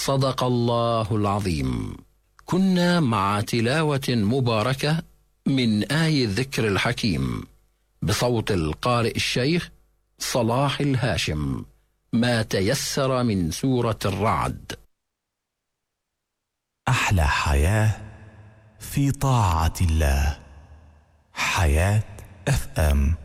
صدق الله العظيم. كنا مع تلاوة مباركة من آي الذكر الحكيم بصوت القارئ الشيخ صلاح الهاشم، ما تيسر من سورة الرعد. أحلى حياة في طاعة الله. حياة FM.